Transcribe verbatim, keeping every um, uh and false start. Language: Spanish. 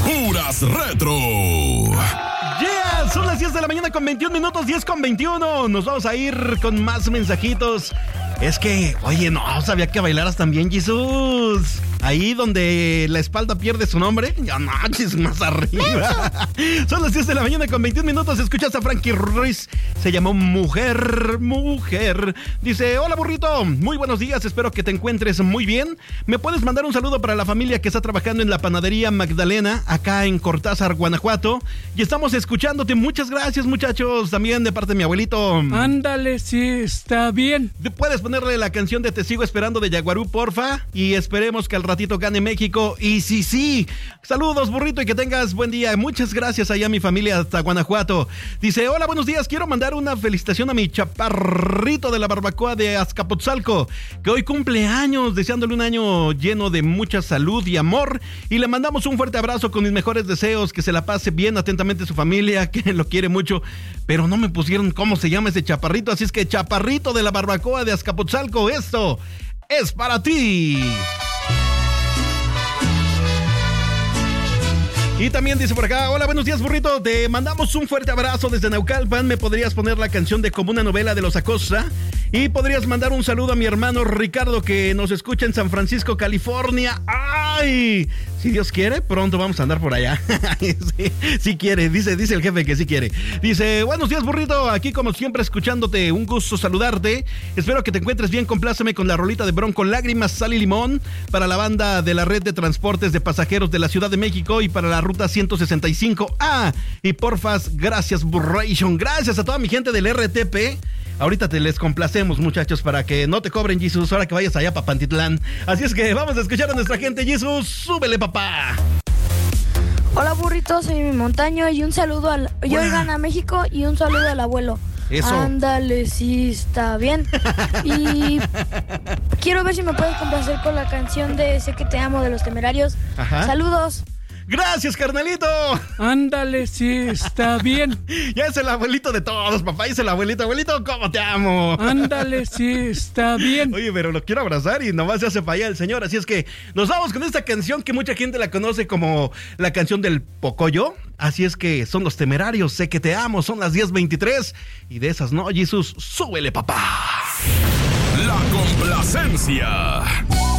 Puras Retro. Yeah, son las diez de la mañana con veintiún minutos, diez con veintiuno. Nos vamos a ir con más mensajitos. Es que, oye, no, sabía que bailaras también, Jesús. Ahí donde la espalda pierde su nombre, ya no, es más arriba. Son las diez de la mañana con veintiún minutos. Escuchas a Frankie Ruiz. Se llamó Mujer, Mujer. Dice, hola burrito, muy buenos días, espero que te encuentres muy bien. ¿Me puedes mandar un saludo para la familia que está trabajando en la panadería Magdalena, acá en Cortázar, Guanajuato? Y estamos escuchándote, muchas gracias muchachos, también de parte de mi abuelito. Ándale, sí, está bien. Puedes ponerle la canción de Te Sigo Esperando de Yaguarú, porfa, y esperemos que al ratito gane México. Y sí, sí, saludos burrito y que tengas buen día. Muchas gracias allá a mi familia hasta Guanajuato. Dice, hola, buenos días, quiero mandar una felicitación a mi chaparrito de la barbacoa de Azcapotzalco, que hoy cumple años, deseándole un año lleno de mucha salud y amor, y le mandamos un fuerte abrazo con mis mejores deseos, que se la pase bien, atentamente su familia, que lo quiere mucho, pero no me pusieron cómo se llama ese chaparrito, así es que chaparrito de la barbacoa de Azcapotzalco, esto es para ti. Y también dice por acá, hola, buenos días burrito, te mandamos un fuerte abrazo desde Naucalpan. ¿Me podrías poner la canción de Como una novela de los Acosta? Y podrías mandar un saludo a mi hermano Ricardo, que nos escucha en San Francisco, California. ¡Ay! Si Dios quiere, pronto vamos a andar por allá. sí, sí quiere, dice, dice el jefe que sí quiere. Dice, buenos días burrito, aquí como siempre escuchándote, un gusto saludarte. Espero que te encuentres bien, compláceme con la rolita de Bronco, Lágrimas, Sal y Limón, para la banda de la red de transportes de pasajeros de la Ciudad de México y para la ruta ciento sesenta y cinco A. Y porfas, gracias Burration, gracias a toda mi gente del R T P. Ahorita te les complacemos, muchachos, para que no te cobren, Jesús, ahora que vayas allá para Pantitlán. Así es que vamos a escuchar a nuestra gente, Jesús. ¡Súbele, papá! Hola, burrito, soy mi montaño y un saludo al... Yo gana México y un saludo al abuelo. Eso. Ándale, sí, está bien. Y quiero ver si me puedes complacer con la canción de Sé que te amo de Los Temerarios. Ajá. Saludos. ¡Gracias, carnalito! Ándale, sí, está bien. Ya es el abuelito de todos, papá. Es el abuelito. Abuelito, ¿cómo te amo? Ándale, sí, está bien. Oye, pero lo quiero abrazar y nomás se hace para allá el señor. Así es que nos vamos con esta canción que mucha gente la conoce como la canción del Pocoyo. Así es que son Los Temerarios, Sé que te amo. Son las diez veintitrés. Y de esas no, Jesús, súbele, papá. La complacencia.